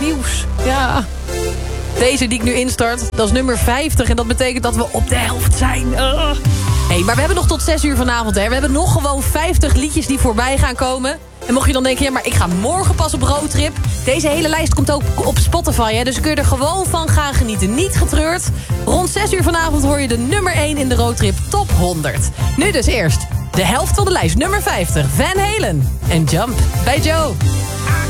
nieuws. Ja. Deze die ik nu instart, dat is nummer 50. En dat betekent dat we op de helft zijn. Hey, maar we hebben nog tot 6 uur vanavond. Hè. We hebben nog gewoon 50 liedjes die voorbij gaan komen. En mocht je dan denken, ja, maar ik ga morgen pas op roadtrip. Deze hele lijst komt ook op Spotify. Hè, dus kun je er gewoon van gaan genieten. Niet getreurd. Rond 6 uur vanavond hoor je de nummer 1 in de roadtrip Top 100. Nu dus eerst de helft van de lijst. Nummer 50. Van Halen en Jump bij Joe.